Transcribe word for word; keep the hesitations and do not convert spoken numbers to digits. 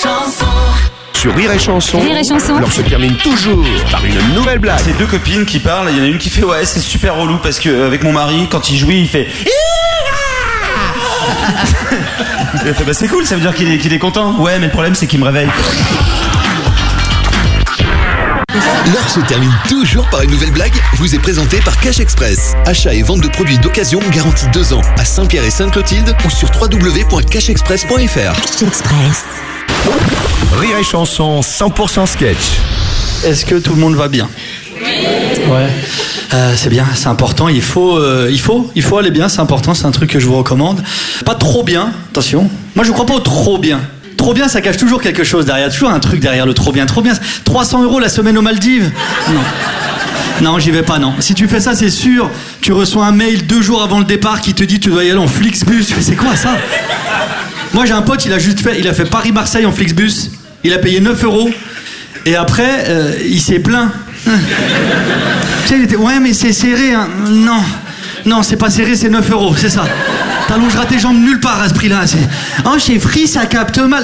chanson. Sur Rire et Chanson, Rire et Chanson. l'heure se termine toujours par une nouvelle blague. C'est deux copines qui parlent, il y en a une qui fait ouais c'est super relou parce que avec mon mari quand il jouit il fait il fait bah c'est cool, ça veut dire qu'il est, qu'il est content. Ouais mais le problème c'est qu'il me réveille. L'heure se termine toujours par une nouvelle blague, vous est présentée par Cash Express. Achat et vente de produits d'occasion garantis deux ans à Saint-Pierre et Sainte-Clotilde ou sur w w w point cash express point f r. Cash Express. Rire et Chanson cent pour cent sketch. Est-ce que tout le monde va bien? Ouais, euh, c'est bien, c'est important. Il faut, euh, il faut, il faut aller bien. C'est important. C'est un truc que je vous recommande. Pas trop bien, attention. Moi, je crois pas au trop bien. Trop bien, ça cache toujours quelque chose derrière. Toujours un truc derrière le trop bien. Trop bien. trois cents euros la semaine aux Maldives. Non. Non, j'y vais pas, non. Si tu fais ça, c'est sûr, tu reçois un mail deux jours avant le départ qui te dit tu dois y aller en Flixbus. C'est quoi ça? Moi, j'ai un pote, il a juste fait, il a fait Paris-Marseille en Flixbus. Il a payé neuf euros. Et après, euh, il s'est plaint. Tu sais, il était, ouais, mais c'est serré, hein. Non. Non, c'est pas serré, c'est neuf euros, c'est ça. T'allongeras tes jambes nulle part à ce prix-là. C'est... Oh, chez Free, ça capte mal.